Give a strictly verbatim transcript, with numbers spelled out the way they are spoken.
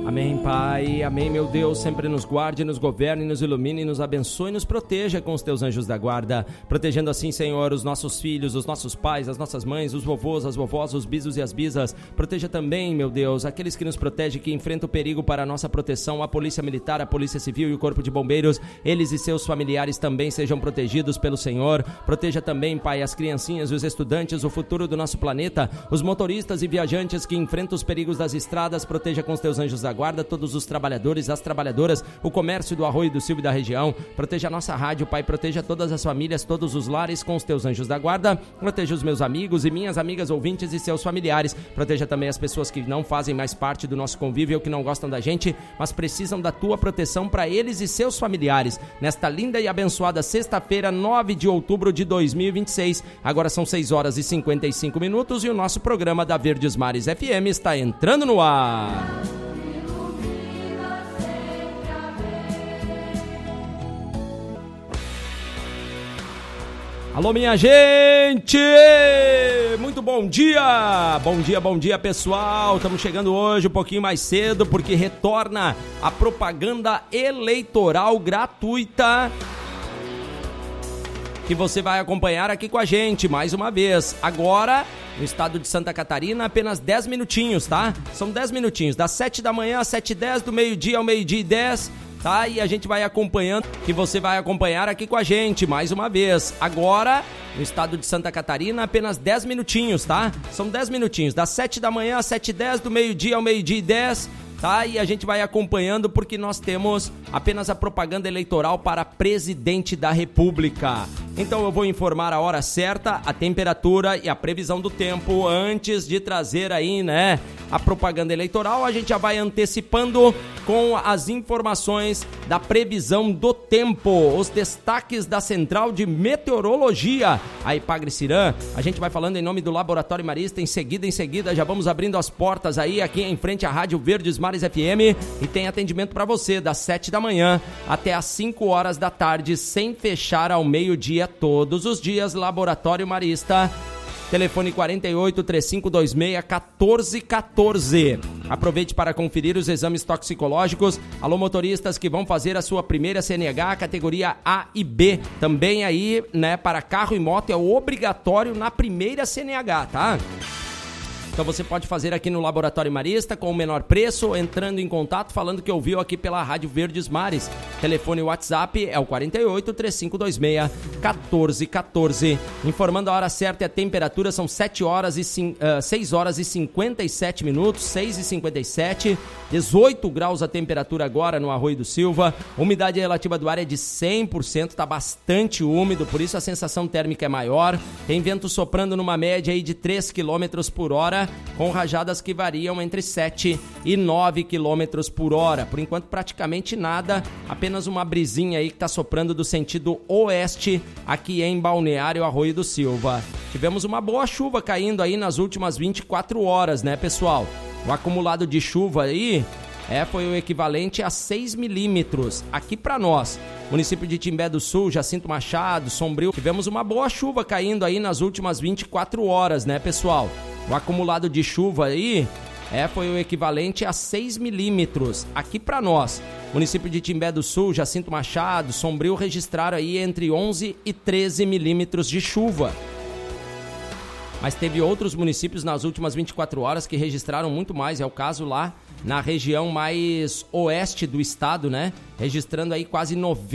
Amém, Pai. Amém, meu Deus. Sempre nos guarde, nos governe, nos ilumine, nos abençoe e nos proteja com os teus anjos da guarda. Protegendo assim, Senhor, os nossos filhos, os nossos pais, as nossas mães, os vovôs, as vovós, os bisos e as bisas. Proteja também, meu Deus, aqueles que nos protegem, que enfrentam o perigo para a nossa proteção. A Polícia Militar, a Polícia Civil e o Corpo de Bombeiros. Eles e seus familiares também sejam protegidos pelo Senhor. Proteja também, Pai, as criancinhas e os estudantes, o futuro do nosso planeta. Os motoristas e viajantes que enfrentam os perigos das estradas. Proteja com os teus anjos da guarda todos os trabalhadores, as trabalhadoras, o comércio do Arroio do Silva e da região. Proteja a nossa rádio, Pai, proteja todas as famílias, todos os lares com os teus anjos da guarda. Proteja os meus amigos e minhas amigas ouvintes e seus familiares. Proteja também as pessoas que não fazem mais parte do nosso convívio, que não gostam da gente, mas precisam da tua proteção para eles e seus familiares. Nesta linda e abençoada sexta-feira, nove de outubro de dois mil e vinte e seis. Agora são seis horas e cinquenta e cinco minutos e o nosso programa da Verdes Mares F M está entrando no ar. Alô, minha gente! Muito bom dia! Bom dia, bom dia, pessoal! Estamos chegando hoje um pouquinho mais cedo porque retorna a propaganda eleitoral gratuita que você vai acompanhar aqui com a gente mais uma vez. Agora, no estado de Santa Catarina, apenas dez minutinhos, tá? São dez minutinhos, das sete da manhã às sete e dez, do meio-dia ao meio-dia e dez. Tá? E a gente vai acompanhando, que você vai acompanhar aqui com a gente, mais uma vez. Agora, no estado de Santa Catarina, apenas dez minutinhos, tá? São dez minutinhos, das sete da manhã às sete e dez, do meio-dia ao meio-dia e dez, tá? E a gente vai acompanhando porque nós temos apenas a propaganda eleitoral para presidente da República. Então eu vou informar a hora certa, a temperatura e a previsão do tempo antes de trazer aí, né, a propaganda eleitoral. A gente já vai antecipando com as informações da previsão do tempo, os destaques da Central de Meteorologia, a Ipagre-Cirã. A gente vai falando em nome do Laboratório Marista, em seguida, em seguida, já vamos abrindo as portas aí, aqui em frente à Rádio Verdes Mares F M, e tem atendimento para você das sete da manhã até às cinco horas da tarde, sem fechar ao meio-dia todos os dias. Laboratório Marista, telefone quarenta e oito, três cinco dois seis, um quatro um quatro. Aproveite para conferir os exames toxicológicos. Alô, motoristas que vão fazer a sua primeira C N H, categoria A e B. Também aí, né, para carro e moto é obrigatório na primeira C N H, tá? Então você pode fazer aqui no Laboratório Marista com o menor preço, entrando em contato, falando que ouviu aqui pela Rádio Verdes Mares. Telefone WhatsApp é o quarenta e oito, três cinco dois seis, um quatro um quatro. Informando a hora certa e a temperatura, são sete horas e uh, seis horas e cinquenta e sete minutos, seis e cinquenta e sete, dezoito graus a temperatura agora no Arroio do Silva. Umidade relativa do ar é de cem por cento, está bastante úmido, por isso a sensação térmica é maior. Tem vento soprando numa média aí de três quilômetros por hora, com rajadas que variam entre sete e nove quilômetros por hora. Por enquanto praticamente nada, apenas uma brisinha aí que está soprando do sentido oeste aqui em Balneário Arroio do Silva. Tivemos uma boa chuva caindo aí nas últimas vinte e quatro horas, né, pessoal? O acumulado de chuva aí é, foi o equivalente a seis milímetros aqui para nós. Município de Timbé do Sul, Jacinto Machado, Sombrio. Tivemos uma boa chuva caindo aí nas últimas vinte e quatro horas, né, pessoal? O acumulado de chuva aí é, foi o equivalente a seis milímetros aqui para nós. Município de Timbé do Sul, Jacinto Machado, Sombrio registraram aí entre onze e treze milímetros de chuva. Mas teve outros municípios nas últimas vinte e quatro horas que registraram muito mais. É o caso lá na região mais oeste do estado, né? Registrando aí quase noventa